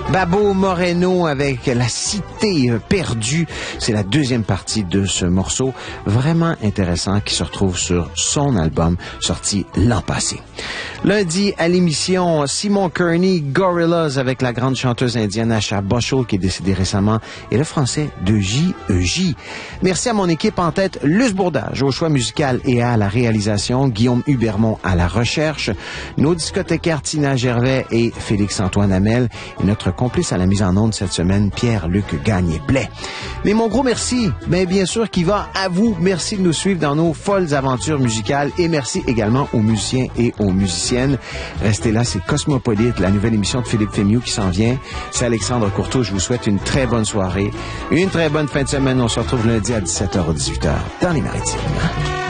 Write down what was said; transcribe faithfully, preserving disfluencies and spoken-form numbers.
Babo Moreno avec La Cité perdue. C'est la deuxième partie de ce morceau vraiment intéressant qui se retrouve sur son album sorti l'an passé. Lundi, à l'émission, Simon Kearney, Gorillaz avec la grande chanteuse indienne Asha Bhoshul qui est décédée récemment et le français de J E J. Merci à mon équipe en tête, Luce Bourdage au choix musical et à la réalisation, Guillaume Hubermont à la recherche, nos discothécaires Tina Gervais et Félix-Antoine Hamel et notre complice à la mise en onde cette semaine, Pierre-Luc Gagné-Blais. Mais mon gros merci, mais bien sûr, qui va à vous. Merci de nous suivre dans nos folles aventures musicales et merci également aux musiciens et aux musiciennes. Restez là, c'est Cosmopolite, la nouvelle émission de Philippe Fémieux qui s'en vient. C'est Alexandre Courteau, je vous souhaite une très bonne soirée, une très bonne fin de semaine. On se retrouve lundi à dix-sept heures ou dix-huit heures dans les Maritimes.